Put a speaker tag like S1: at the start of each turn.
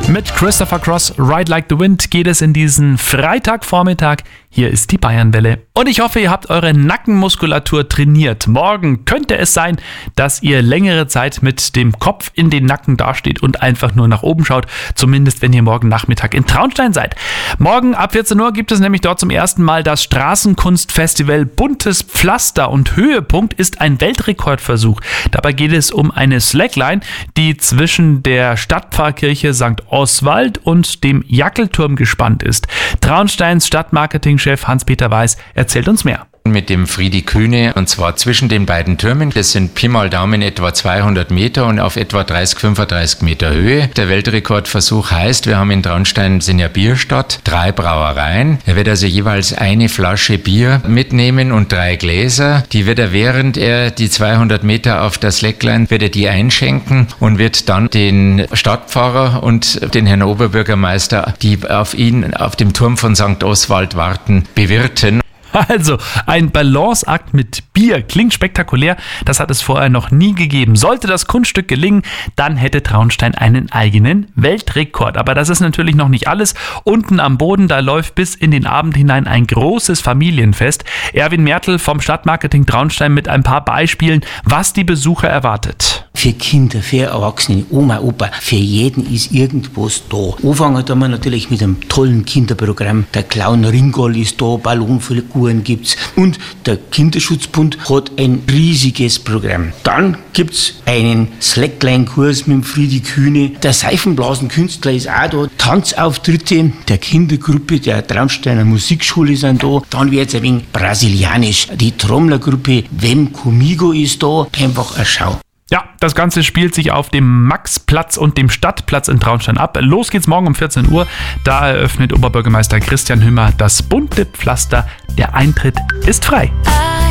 S1: Mit Christopher Cross, Ride Like the Wind geht es in diesen Freitagvormittag. Hier ist die Bayernwelle. Und ich hoffe, ihr habt eure Nackenmuskulatur trainiert. Morgen könnte es sein, dass ihr längere Zeit mit dem Kopf in den Nacken dasteht und einfach nur nach oben schaut. Zumindest, wenn ihr morgen Nachmittag in Traunstein seid. Morgen ab 14 Uhr gibt es nämlich dort zum ersten Mal das Straßenkunstfestival Buntes Pflaster. Und Höhepunkt ist ein Weltrekordversuch. Dabei geht es um eine Slackline, die zwischen der Stadtpfarrkirche St. Oswald und dem Jackelturm gespannt ist. Traunsteins Stadtmarketingchef Hans-Peter Weiß erzählt uns mehr.
S2: Mit dem Friedi Kühne, und zwar zwischen den beiden Türmen. Das sind Pi mal Daumen etwa 200 Meter und auf etwa 30-35 Meter Höhe. Der Weltrekordversuch heißt, wir haben in Traunstein, sind ja Bierstadt, 3 Brauereien. Er wird also jeweils eine Flasche Bier mitnehmen und 3 Gläser. Die wird er, während er die 200 Meter auf der Slackline, wird er die einschenken und wird dann den Stadtpfarrer und den Herrn Oberbürgermeister, die auf ihn auf dem Turm von St. Oswald warten, bewirten.
S1: Also, ein Balanceakt mit Bier klingt spektakulär, das hat es vorher noch nie gegeben. Sollte das Kunststück gelingen, dann hätte Traunstein einen eigenen Weltrekord. Aber das ist natürlich noch nicht alles. Unten am Boden, da läuft bis in den Abend hinein ein großes Familienfest. Erwin Mertl vom Stadtmarketing Traunstein mit ein paar Beispielen, was die Besucher erwartet.
S3: Für Kinder, für Erwachsene, Oma, Opa, für jeden ist irgendwas da. Anfangen haben wir natürlich mit einem tollen Kinderprogramm. Der Clown Ringol ist da, Ballonfiguren gibt's. Und der Kinderschutzbund hat ein riesiges Programm. Dann gibt's einen Slackline-Kurs mit dem Friedi Kühne. Der Seifenblasenkünstler ist auch da. Tanzauftritte der Kindergruppe der Traunsteiner Musikschule sind da. Dann wird's ein wenig brasilianisch. Die Trommlergruppe Vem Comigo ist da. Einfach eine Schau.
S1: Ja, das Ganze spielt sich auf dem Maxplatz und dem Stadtplatz in Traunstein ab. Los geht's morgen um 14 Uhr. Da eröffnet Oberbürgermeister Christian Hümmer das bunte Pflaster. Der Eintritt ist frei.